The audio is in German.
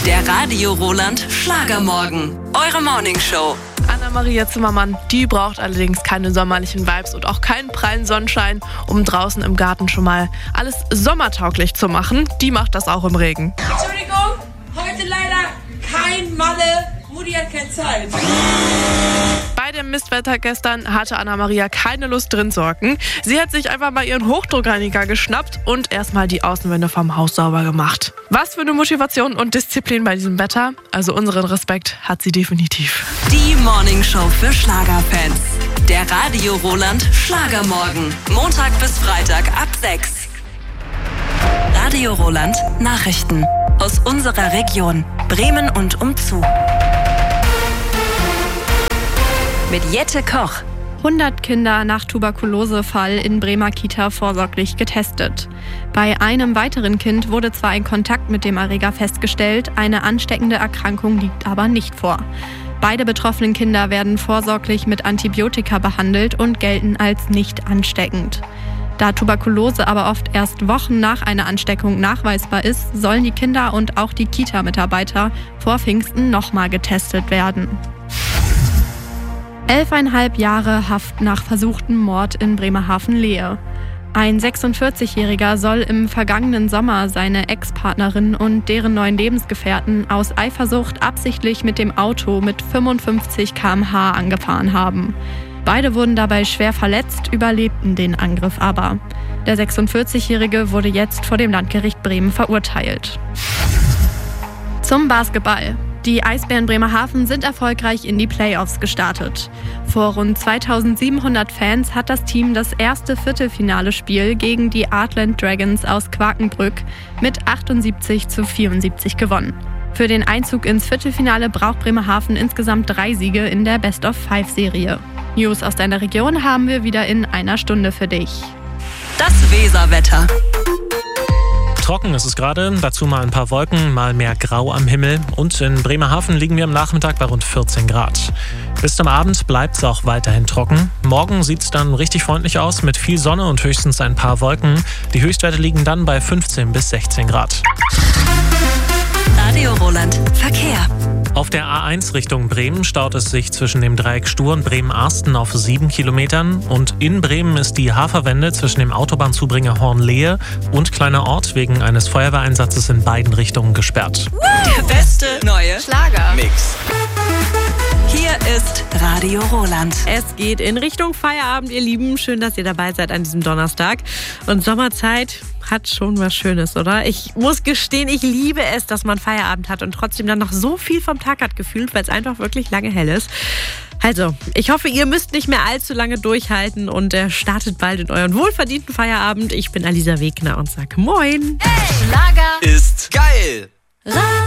Der Radio Roland Schlagermorgen. Eure Morningshow. Anna-Maria Zimmermann, die braucht allerdings keine sommerlichen Vibes und auch keinen prallen Sonnenschein, um draußen im Garten schon mal alles sommertauglich zu machen. Die macht das auch im Regen. Entschuldigung, heute leider kein Malle. Mutti hat keine Zeit. Bei dem Mistwetter gestern hatte Anna-Maria keine Lust drin zu hocken. Sie hat sich einfach mal ihren Hochdruckreiniger geschnappt und erstmal die Außenwände vom Haus sauber gemacht. Was für eine Motivation und Disziplin bei diesem Wetter. Also unseren Respekt hat sie definitiv. Die Morningshow für Schlagerfans. Der Radio Roland Schlagermorgen. Montag bis Freitag ab 6. Radio Roland Nachrichten. Aus unserer Region. Bremen und umzu. Mit Jette Koch. 100 Kinder nach Tuberkulosefall in Bremer Kita vorsorglich getestet. Bei einem weiteren Kind wurde zwar ein Kontakt mit dem Erreger festgestellt, eine ansteckende Erkrankung liegt aber nicht vor. Beide betroffenen Kinder werden vorsorglich mit Antibiotika behandelt und gelten als nicht ansteckend. Da Tuberkulose aber oft erst Wochen nach einer Ansteckung nachweisbar ist, sollen die Kinder und auch die Kita-Mitarbeiter vor Pfingsten nochmal getestet werden. 11,5 Jahre Haft nach versuchtem Mord in Bremerhaven-Lehe. Ein 46-Jähriger soll im vergangenen Sommer seine Ex-Partnerin und deren neuen Lebensgefährten aus Eifersucht absichtlich mit dem Auto mit 55 km/h angefahren haben. Beide wurden dabei schwer verletzt, überlebten den Angriff aber. Der 46-Jährige wurde jetzt vor dem Landgericht Bremen verurteilt. Zum Basketball. Die Eisbären Bremerhaven sind erfolgreich in die Playoffs gestartet. Vor rund 2700 Fans hat das Team das erste Viertelfinale-Spiel gegen die Artland Dragons aus Quakenbrück mit 78-74 gewonnen. Für den Einzug ins Viertelfinale braucht Bremerhaven insgesamt 3 Siege in der Best-of-5-Serie. News aus deiner Region haben wir wieder in einer Stunde für dich. Das Weserwetter. Trocken ist es gerade, dazu mal ein paar Wolken, mal mehr Grau am Himmel. Und in Bremerhaven liegen wir am Nachmittag bei rund 14 Grad. Bis zum Abend bleibt es auch weiterhin trocken. Morgen sieht es dann richtig freundlich aus mit viel Sonne und höchstens ein paar Wolken. Die Höchstwerte liegen dann bei 15 bis 16 Grad. Radio Roland Verkehr. Auf der A1 Richtung Bremen staut es sich zwischen dem Dreieck Stur und Bremen-Arsten auf 7 Kilometern. Und in Bremen ist die Haferwende zwischen dem Autobahnzubringer Hornlehe und Kleiner Ort wegen eines Feuerwehreinsatzes in beiden Richtungen gesperrt. Der beste neue Schlager-Mix. Hier ist Radio Roland. Es geht in Richtung Feierabend, ihr Lieben. Schön, dass ihr dabei seid an diesem Donnerstag. Und Sommerzeit hat schon was Schönes, oder? Ich muss gestehen, ich liebe es, dass man Feierabend hat und trotzdem dann noch so viel vom Tag hat gefühlt, weil es einfach wirklich lange hell ist. Also, ich hoffe, ihr müsst nicht mehr allzu lange durchhalten und startet bald in euren wohlverdienten Feierabend. Ich bin Alisa Wegner und sage Moin. Hey, Schlager Ist geil.